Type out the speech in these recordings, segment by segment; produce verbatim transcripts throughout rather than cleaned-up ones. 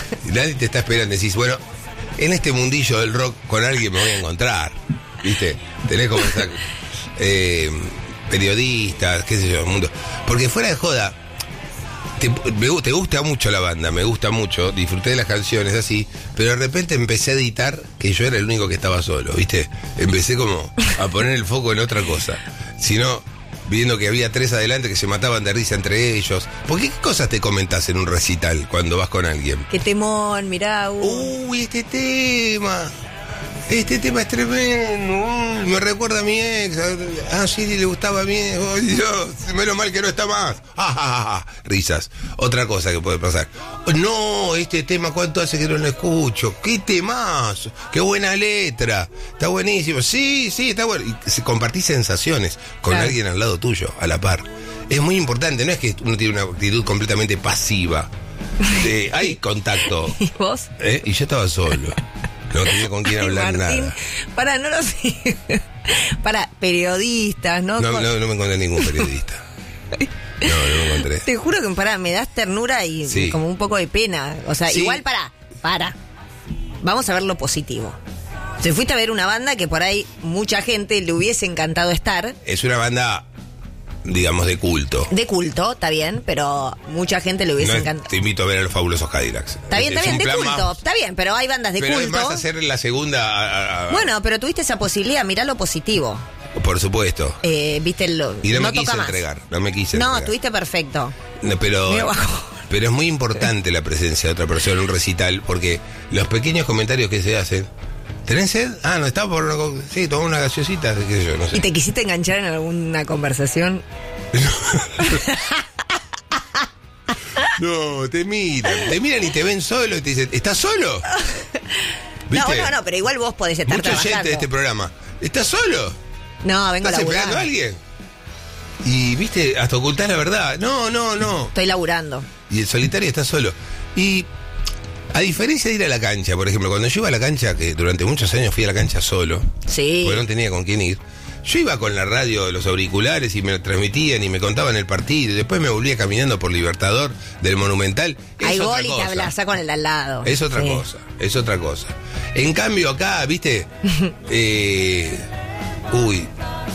nadie te está esperando. Decís, bueno, en este mundillo del rock con alguien me voy a encontrar. ¿Viste? Tenés como esa, eh, periodistas, qué sé yo, el mundo. Porque fuera de joda, te, me, te gusta mucho la banda, me gusta mucho, disfruté de las canciones así, pero de repente empecé a editar que yo era el único que estaba solo, ¿viste? Empecé como a poner el foco en otra cosa. Si no, viendo que había tres adelante que se mataban de risa entre ellos. ¿Por qué cosas te comentás en un recital cuando vas con alguien? Qué temón, mirá. Uh. Uy, este tema. Este tema es tremendo. Uy, me recuerda a mi ex. Ah, sí, le gustaba a mi ex. Oh, Dios, menos mal que no está más. Ah, ah, ah. Risas. Otra cosa que puede pasar. No, este tema, ¿cuánto hace que no lo escucho? ¡Qué temazo! ¡Qué buena letra! Está buenísimo. Sí, sí, está bueno. Y compartís sensaciones con claro. alguien al lado tuyo, a la par. Es muy importante. No es que uno tiene una actitud completamente pasiva. Eh, hay contacto. ¿Y vos? ¿Eh? Y yo estaba solo. No tenía con quién hablar. Ay, Martín, nada. Para, no lo sé. Para, periodistas, ¿no? No, no, no me encontré ningún periodista. No, no me encontré. Te juro que para, me das ternura y sí. como un poco de pena. O sea, sí. igual para, para. Vamos a ver lo positivo. Te fuiste a ver una banda que por ahí mucha gente le hubiese encantado estar. Es una banda, digamos, de culto. De culto, está bien, pero mucha gente le hubiese no encantado. Te invito a ver a los Fabulosos Cadillacs. Está bien, está bien, de culto, más... está bien, pero hay bandas de pero culto. Pero vas a hacer la segunda... A, a... Bueno, pero tuviste esa posibilidad, mirá lo positivo. Por supuesto. Eh, viste lo... Y no, no me quise más. entregar, no me quise No, entregar. tuviste perfecto. No, pero... Pero es muy importante la presencia de otra persona en un recital, porque los pequeños comentarios que se hacen... ¿Tenés sed? Ah, no, estaba por una... Sí, tomó una gaseosita, qué sé yo, no sé. ¿Y te quisiste enganchar en alguna conversación? No, te miran, te miran y te ven solo y te dicen, ¿estás solo? ¿Viste? No, no, no, pero igual vos podés estar Mucho trabajando. Mucha gente de este programa, ¿estás solo? No, vengo a laburar. ¿Estás esperando a alguien? Y, viste, hasta ocultás la verdad. No, no, no. Estoy laburando. Y el solitario está solo. Y... a diferencia de ir a la cancha, por ejemplo, cuando yo iba a la cancha, que durante muchos años fui a la cancha solo, sí. porque no tenía con quién ir, yo iba con la radio, los auriculares y me transmitían y me contaban el partido, y después me volvía caminando por Libertador del Monumental. Hay gol y te abrazás con el al lado. Es otra sí. cosa, es otra cosa. En cambio acá, viste, eh, uy,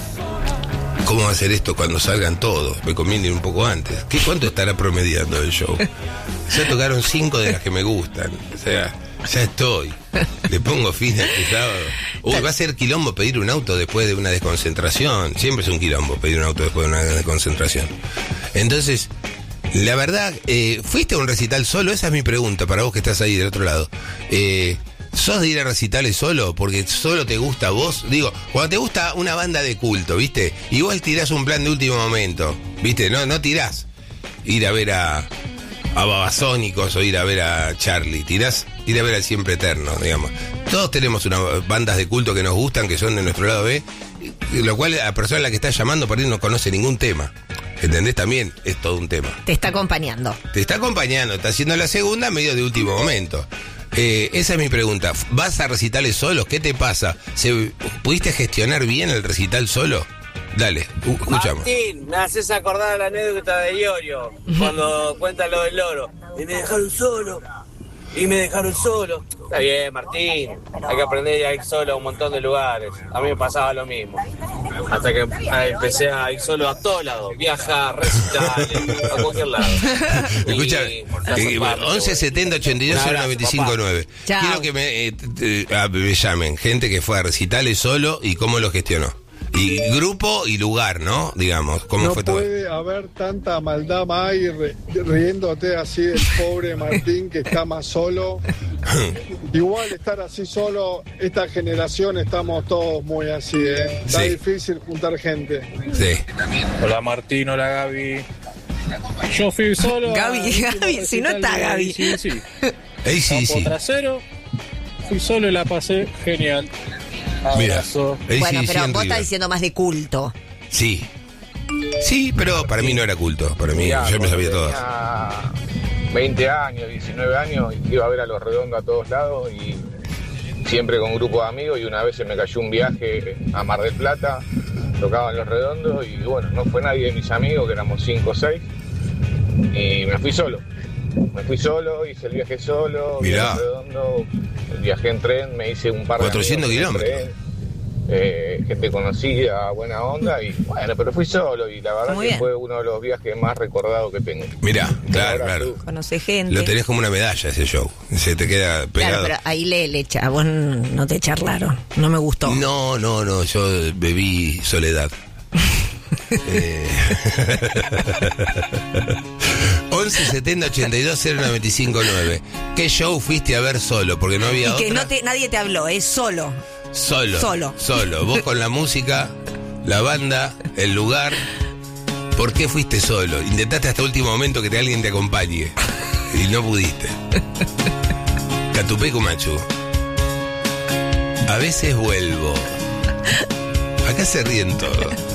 ¿cómo va a ser esto cuando salgan todos? Me conviene ir un poco antes. ¿Qué cuánto estará promediando el show? Ya tocaron cinco de las que me gustan. O sea, ya estoy. Le pongo fin a este sábado. Uy, va a ser quilombo pedir un auto después de una desconcentración. Siempre es un quilombo pedir un auto después de una desconcentración. Entonces, la verdad, eh, ¿fuiste a un recital solo? Esa es mi pregunta para vos que estás ahí del otro lado. Eh... ¿Sos de ir a recitales solo? Porque solo te gusta vos. Digo, cuando te gusta una banda de culto, ¿viste? Y vos tirás un plan de último momento, ¿viste? No, no tirás ir a ver a, a Babasónicos o ir a ver a Charlie. Tirás ir a ver al Siempre Eterno, digamos. Todos tenemos unas bandas de culto que nos gustan, que son de nuestro lado B, lo cual la persona a la que estás llamando por ahí no conoce ningún tema. ¿Entendés? También es todo un tema. Te está acompañando. Te está acompañando, está haciendo la segunda medio de último momento. Eh, esa es mi pregunta. ¿Vas a recitales solos? ¿Qué te pasa? ¿Se, ¿Pudiste gestionar bien el recital solo? Dale, uh, escuchamos. Martín, me haces acordar la anécdota de Iorio, cuando cuenta lo del loro. Y me dejaron solo. Y me dejaron solo. Está bien, Martín. Hay que aprender a ir solo a un montón de lugares. A mí me pasaba lo mismo. Hasta que empecé a ir solo a todos lados. Viajar, recitales, a cualquier lado. Escucha, eh, once setenta ochenta y dos cero noventa y cinco nueve. Quiero que me, eh, te, ah, me llamen gente que fue a recitales solo y cómo lo gestionó. Y grupo y lugar, ¿no? Digamos, ¿cómo no fue todo? No puede haber tanta maldad más y re, riéndote así del pobre Martín que está más solo. Igual estar así solo, esta generación estamos todos muy así, ¿eh? Está sí. difícil juntar gente. Sí. Hola Martín, hola Gaby. Yo fui solo. Gaby, Gaby, si no está Gaby. Sí, sí. Ey, sí, sí. Trasero, fui solo y la pasé genial. Mira, bueno, sí, pero sí, vos estás diciendo más de culto. Sí. Sí, pero para mí no era culto. Para mí, Mirá, yo me sabía todo. veinte años, diecinueve años, iba a ver a Los Redondos a todos lados y siempre con un grupo de amigos. Y una vez se me cayó un viaje a Mar del Plata, tocaban Los Redondos y bueno, no fue nadie de mis amigos, que éramos cinco o seis, y me fui solo. me fui solo, hice el viaje solo, Mirá. redondo, viajé en tren, me hice un par de cuatrocientos kilómetros. Eh, gente conocida, buena onda, y bueno, pero fui solo y la verdad Muy que bien. fue uno de los viajes más recordados que tengo. Mirá, claro, Ahora claro. tú. Conoce gente. Lo tenés como una medalla ese show. Se te queda pegado. Claro, pero ahí le, le echa, a vos no te charlaron, no me gustó. No, no, no, yo bebí soledad. eh... once setenta ochenta y dos cero noventa y cinco nueve. ¿Qué show fuiste a ver solo? Porque no había Y que otra. no te, nadie te habló, es solo. Solo. Solo. Solo. Vos con la música, la banda, el lugar. ¿Por qué fuiste solo? Intentaste hasta último momento que te, alguien te acompañe. Y no pudiste. Catupecu Machu. A veces vuelvo. Acá se ríen todos.